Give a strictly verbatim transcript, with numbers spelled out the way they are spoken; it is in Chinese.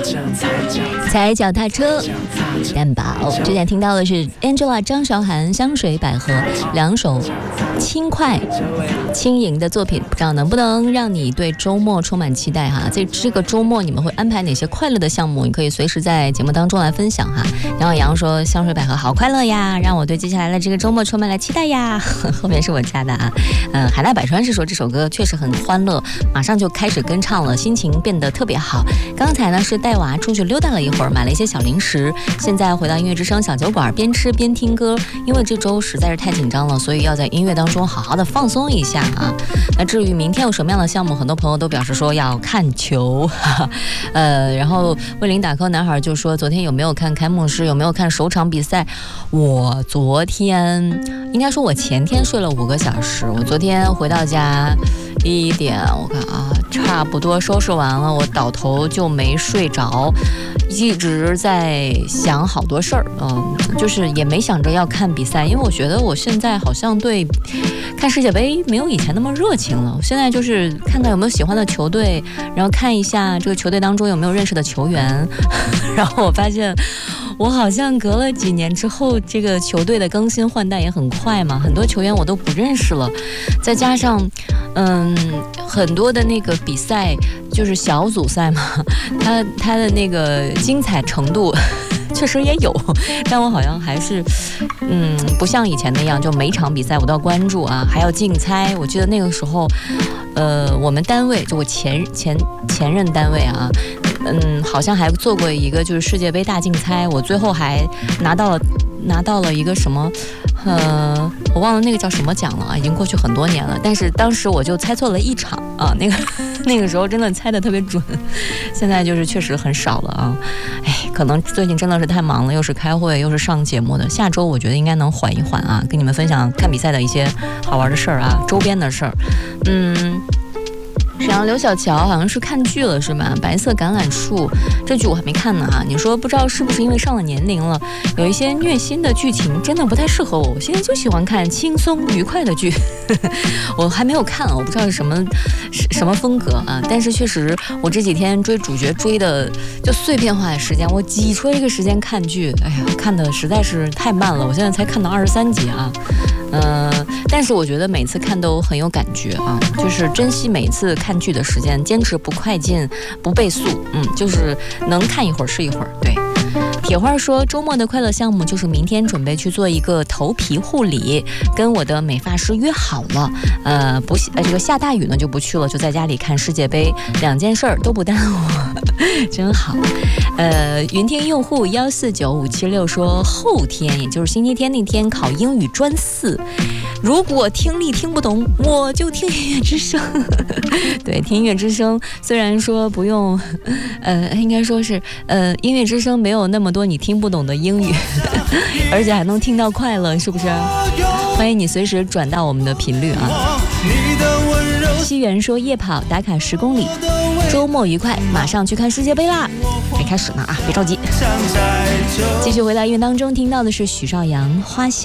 踩脚踏车，蛋堡。之前听到的是 Angela 张韶涵香水百合两首轻快轻盈的作品，不知道能不能让你对周末充满期待哈？这这个周末你们会安排哪些快乐的项目？你可以随时在节目当中来分享哈。杨小杨说香水百合好快乐呀，让我对接下来的这个周末充满了期待呀。后面是我加的啊。嗯，海纳百川是说这首歌确实很欢乐，马上就开始跟唱了，心情变得特别好。刚才呢是带娃出去溜达了一会儿，买了一些小零食，现在回到音乐之声小酒馆，边吃边听歌。因为这周实在是太紧张了，所以要在音乐当中好好的放松一下啊。那至于明天有什么样的项目，很多朋友都表示说要看球，呃，然后为林打 call 男孩就说昨天有没有看开幕式，有没有看首场比赛？我昨天应该说我前天睡了五个小时，我昨天回到家一点，我看啊，差不多收拾完了，我倒头就没睡着，一直在想好多事儿，嗯，就是也没想着要看比赛，因为我觉得我现在好像对看世界杯没有以前那么热情了。我现在就是看看有没有喜欢的球队，然后看一下这个球队当中有没有认识的球员，然后我发现我好像隔了几年之后，这个球队的更新换代也很快嘛，很多球员我都不认识了，再加上嗯，很多的那个比赛就是小组赛嘛，它它的那个精彩程度确实也有，但我好像还是嗯不像以前那样，就每场比赛我都要关注啊，还要竞猜。我记得那个时候呃我们单位就我前前前任单位啊，嗯好像还做过一个就是世界杯大竞猜，我最后还拿到了拿到了一个什么呃，我忘了那个叫什么奖了啊，已经过去很多年了。但是当时我就猜错了一场啊，那个那个时候真的猜得特别准，现在就是确实很少了啊。哎，可能最近真的是太忙了，又是开会又是上节目的。下周我觉得应该能缓一缓啊，跟你们分享看比赛的一些好玩的事儿啊，周边的事儿。嗯。沈阳刘小乔好像是看剧了是吧？白色橄榄树这剧我还没看呢啊！你说不知道是不是因为上了年龄了，有一些虐心的剧情真的不太适合我。我现在就喜欢看轻松愉快的剧，我还没有看，我不知道是什么什么风格啊。但是确实，我这几天追主角追的就碎片化的时间，我挤出一个时间看剧，哎呀，看的实在是太慢了。我现在才看到二十三集啊。嗯、呃，但是我觉得每次看都很有感觉啊，就是珍惜每次看剧的时间，坚持不快进不倍速，嗯，就是能看一会儿是一会儿。对，铁花说周末的快乐项目就是明天准备去做一个头皮护理，跟我的美发师约好了，呃，不呃这个下大雨呢就不去了，就在家里看世界杯，两件事儿都不耽误，真好。呃，云听用户幺四九五七六说后天也就是星期天那天考英语专四，如果听力听不懂，我就听音乐之声。对，听音乐之声虽然说不用，呃，应该说是呃，音乐之声没有那么多你听不懂的英语，而且还能听到快乐，是不是？欢迎你随时转到我们的频率啊。西元说夜跑打卡十公里，周末愉快，马上去看世界杯啦！没开始呢啊，别着急。继续回到音乐当中，听到的是许绍洋《花香》。